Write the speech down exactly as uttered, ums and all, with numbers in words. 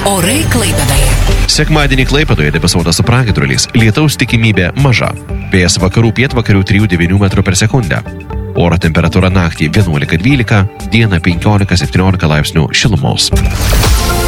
Orai Klaipėdoje. Sekmadienį Klaipėdoje debesuotas su pragiedruliais, lietaus tikimybė maža. Vėjas vakarų pietvakarių trijų devynių metrų per sekundę. Oro temperatūra naktį vienuolika dvylika, dieną penkiolika septyniolika laipsnių šilumos.